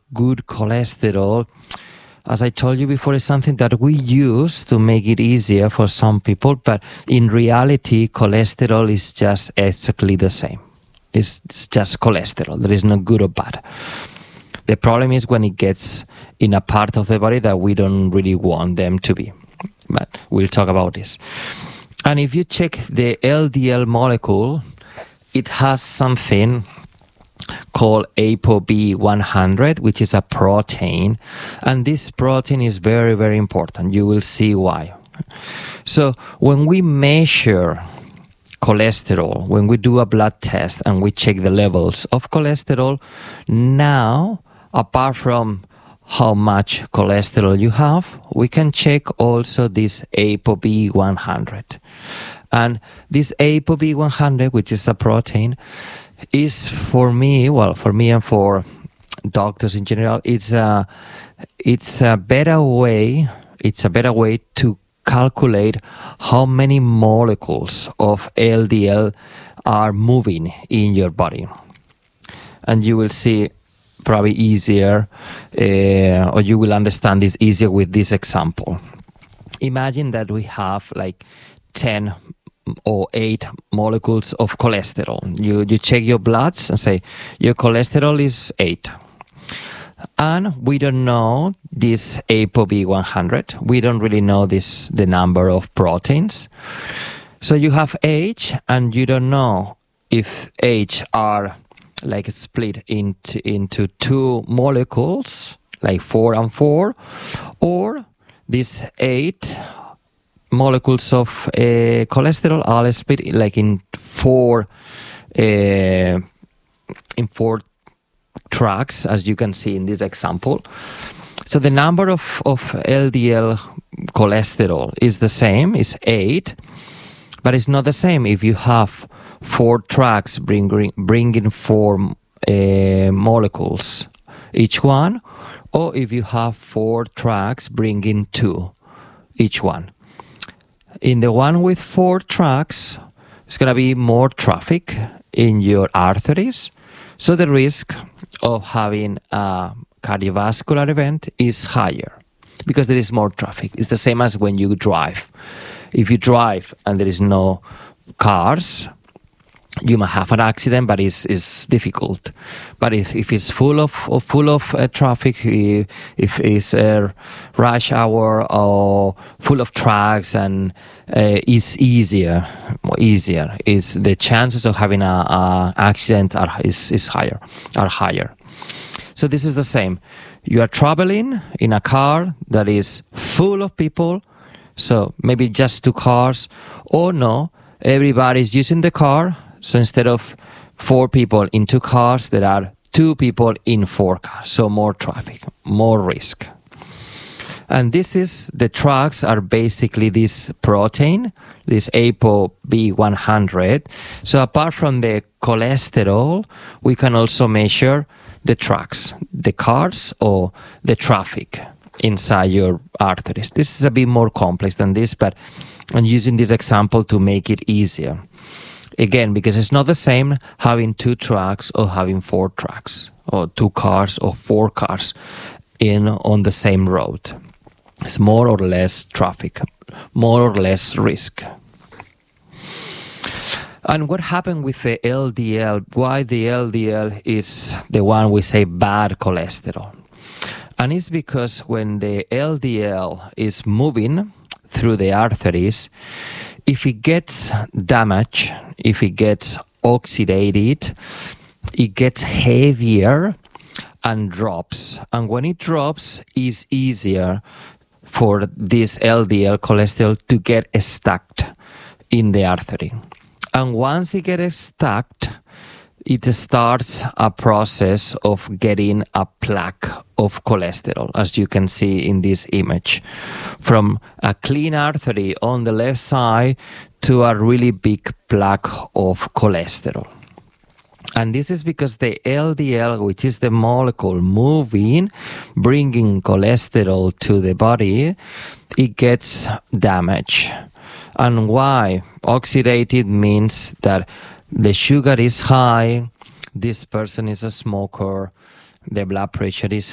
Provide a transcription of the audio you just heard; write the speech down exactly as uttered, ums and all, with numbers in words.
good cholesterol, as I told you before, is something that we use to make it easier for some people, but in reality, cholesterol is just exactly the same. It's, it's just cholesterol. There is no good or bad. The problem is when it gets in a part of the body that we don't really want them to be. But we'll talk about this. And if you check the L D L molecule, it has something called A P O B one hundred, which is a protein. And this protein is very, very important. You will see why. So when we measure cholesterol, when we do a blood test and we check the levels of cholesterol, now, apart from how much cholesterol you have, we can check also this A P O B one hundred. And this A P O B one hundred, which is a protein, is for me, well, for me and for doctors in general, it's a, it's a better way, it's a better way to calculate how many molecules of L D L are moving in your body. And you will see probably easier, uh, or you will understand this easier with this example. Imagine that we have like ten or eight molecules of cholesterol. You you check your bloods and say your cholesterol is eight. And we don't know this A P O B one hundred. We don't really know this the number of proteins. So you have H and you don't know if H are like split into, into two molecules, like four and four, or these eight molecules of uh, cholesterol are split like in four uh, in four tracks, as you can see in this example. So the number of, of L D L cholesterol is the same, is eight, but it's not the same if you have four tracks bringing bringing four uh, molecules each one, or if you have four tracks bringing two each one. In the one with four tracks, it's going to be more traffic in your arteries, so the risk of having a cardiovascular event is higher because there is more traffic. It's the same as when you drive. If you drive and there is no cars, you might have an accident, but it's, it's difficult. But if, if it's full of, of full of uh, traffic, if, if it's a rush hour or full of trucks, and uh, it's easier, easier. It's the chances of having a, a accident are is is higher, are higher. So this is the same. You are traveling in a car that is full of people, so maybe just two cars, or no, everybody's using the car. So instead of four people in two cars, there are two people in four cars. So more traffic, more risk. And this is, the tracks are basically this protein, this A P O B one hundred. So apart from the cholesterol, we can also measure the tracks, the cars or the traffic inside your arteries. This is a bit more complex than this, but I'm using this example to make it easier. Again, because it's not the same having two tracks or having four tracks, or two cars or four cars in on the same road. It's more or less traffic, more or less risk. And what happened with the L D L? Why the L D L is the one we say bad cholesterol? And it's because when the L D L is moving through the arteries, if it gets damaged, if it gets oxidated, it gets heavier and drops. And when it drops, it's easier for this L D L cholesterol to get stuck in the artery. And once it gets stuck, it starts a process of getting a plaque of cholesterol, as you can see in this image. From a clean artery on the left side to a really big plaque of cholesterol. And this is because the L D L, which is the molecule moving, bringing cholesterol to the body, it gets damaged. And why? Oxidated means that the sugar is high, this person is a smoker, the blood pressure is